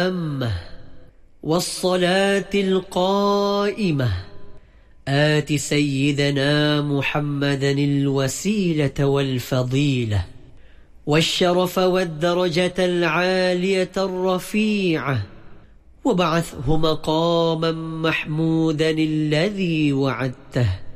والصلاة القائمة آت سيدنا محمدا الوسيلة والفضيلة والشرف والدرجة العالية الرفيعة وابعثه مقاما محمودا الذي وعدته